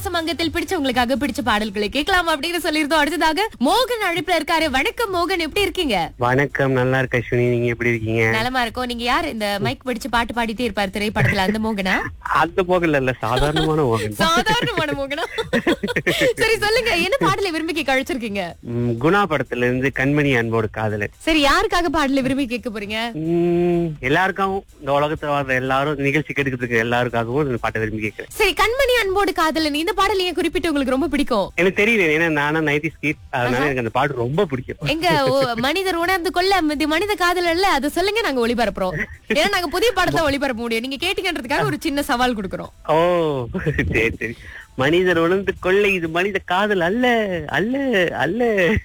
உல்லாசம் அங்கத்தில் பிடிச்சவங்களுக்காக பிடிச்ச பாடல்களை கேட்கலாம் அப்படின்னு சொல்லியிருந்தோம். அடுத்ததாக மோகன் அழைப்புல இருக்காரு. வணக்கம் மோகன், எப்படி இருக்கீங்க? வணக்கம், நல்லா இருக்க அஸ்வினி, நீங்க எப்படி இருக்கீங்க? நலமா இருக்கோம். நீங்க யார் இந்த மைக் பிடிச்சு பாட்டு பாடிட்டே இருப்பாரு திரைப்படத்துல, அந்த மோகனா? அந்த மோகன் இல்ல, சாதாரணமான மோகன். சாதாரணமான மோகனா? சரி சொல்லுங்க, என்ன பாடலை விரும்பி கேட்க அழைச்சிருக்கீங்க? குணா படத்துல இருந்து கண்மணி அன்போடு காதலன். சரி, யாருக்காக பாடலை விரும்பி கேட்க போறீங்க? எல்லாருக்காகவும், இந்த உலகத்துல வாழ்ற எல்லாரும், நிகழ்ச்சி கேட்டுக்கிட்டு எல்லாருக்காகவும் இந்த பாட்டை விரும்பி கேட்கிறேன். சரி, கண்மணி அன்போடு காதலன் இந்த பாடல் ஏன் குறிப்பிட்டு உங்களுக்கு ரொம்ப பிடிக்கும்? எனக்கு தெரியல, ஏன்னா நானும் 90s கிட், அதனால எனக்கு அந்த பாட்டு ரொம்ப பிடிக்கும். எங்க மனிதர் உணர்ந்து கொள்ள மனித காதல் இல்ல, அதை சொல்லுங்க, நாங்க ஒளிபரப்புறோம். ஏன்னா நாங்க புதிய படத்தை ஒளிபரப்ப முடியும், நீங்க கேட்டீங்கன்றதுக்காக ஒரு சின்ன சவால் கொடுக்கறோம். ஓ சரி சரி. மனிதர் உணர்ந்து கொள்ள இது மனித காதல் அல்ல அல்ல அல்ல.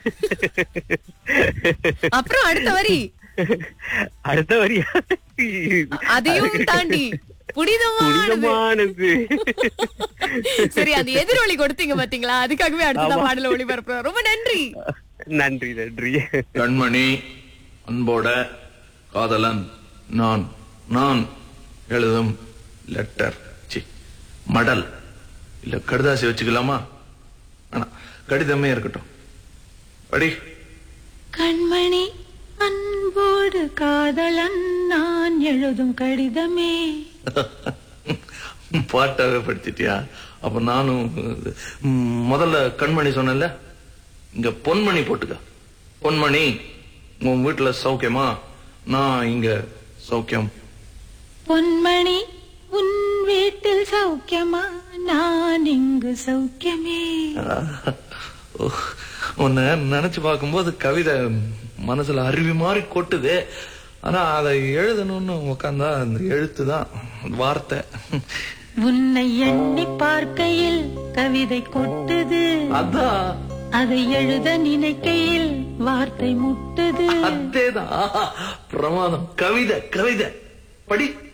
அப்புறம் அடுத்த வரி அதையும் தாண்டி புனிதமானது. சரி, அது எதிரொலி கொடுத்தீங்க பாத்தீங்களா? அதுக்காகவே அடுத்த பாடல ஒளிபரப்புறோம். ரொம்ப நன்றி. நன்றி நன்றி. கண்மணி அன்போட காதலன் நான் நான் எழுதும் லெட்டர், மடல் இல்ல கடிதாசி வச்சுக்கலாமா? ஆனா கடிதமே இருக்கட்டும். படி. கண்மணி அன்போடு காதலன் நான் எழுதும் கடிதமே. பாட்டாவே படிச்சிட்டியா? அப்ப நானும் முதல்ல கண்மணி சொன்னல, இங்க பொன்மணி போட்டுக்க. பொன்மணி, உன் வீட்டுல சௌக்கியமா? நான் இங்க சௌக்கியம். பொன்மணி, உன் வீட்டில் சௌக்கியமா? நான் இங்கு சௌக்கியமே. உன்னை நினைச்சு பார்க்கும்போது கவிதை மனசுல அருவி மாதிரி கொட்டுது. ஆனா அதை எழுதணும்னு உட்கார்ந்தா அந்த எழுத்துதான் வார்த்தை. உன்னை எண்ணி பார்க்கையில் கவிதை கொட்டுது, அதான். அதை எழுத நினைக்கையில் வார்த்தை முட்டுது. அதேதான் பிரமாதம். கவிதை கவிதை படி.